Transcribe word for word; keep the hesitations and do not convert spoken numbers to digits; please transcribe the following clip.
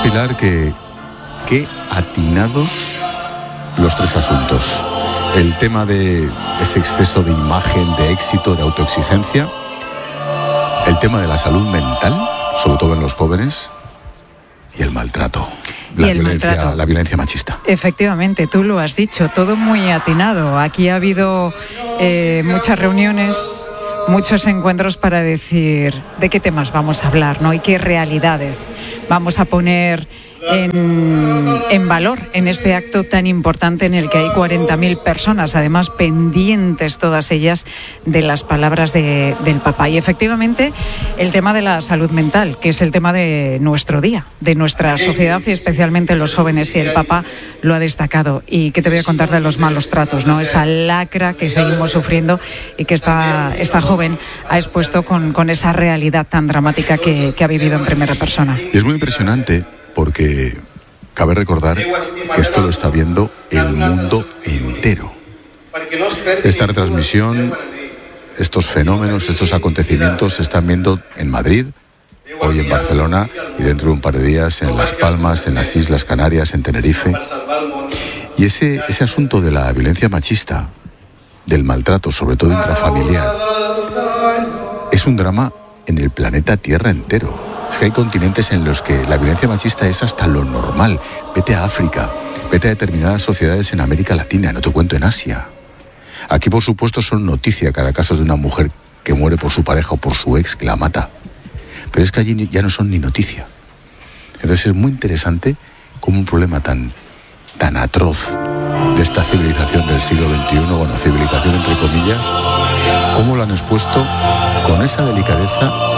Pilar, que qué atinados los tres asuntos. El tema de ese exceso de imagen, de éxito, de autoexigencia. El tema de la salud mental, sobre todo en los jóvenes. Y el maltrato. La, el violencia, maltrato. la violencia machista. Efectivamente, tú lo has dicho, todo muy atinado. Aquí ha habido eh, muchas reuniones, muchos encuentros para decir de qué temas vamos a hablar, ¿no? Y qué realidades vamos a poner en, en valor en este acto tan importante en el que hay cuarenta mil personas, además pendientes todas ellas de las palabras de, del Papa. Y efectivamente el tema de la salud mental, que es el tema de nuestro día, de nuestra sociedad y especialmente los jóvenes, y el Papa lo ha destacado. Y que te voy a contar de los malos tratos, ¿no? Esa lacra que seguimos sufriendo y que esta, esta joven ha expuesto con, con esa realidad tan dramática que, que ha vivido en primera persona. Y es muy impresionante porque cabe recordar que esto lo está viendo el mundo entero. Esta retransmisión, estos fenómenos, estos acontecimientos se están viendo en Madrid, hoy en Barcelona y dentro de un par de días en Las Palmas, en las Islas Canarias, en Tenerife. Y ese, ese asunto de la violencia machista, del maltrato, sobre todo intrafamiliar, es un drama en el planeta Tierra entero. Es que hay continentes en los que la violencia machista es hasta lo normal. Vete a África, vete a determinadas sociedades en América Latina, no te cuento en Asia. Aquí, por supuesto, son noticia cada caso de una mujer que muere por su pareja o por su ex que la mata. Pero es que allí ya no son ni noticia. Entonces es muy interesante cómo un problema tan, tan atroz de esta civilización del siglo veintiuno, bueno, civilización entre comillas, cómo lo han expuesto con esa delicadeza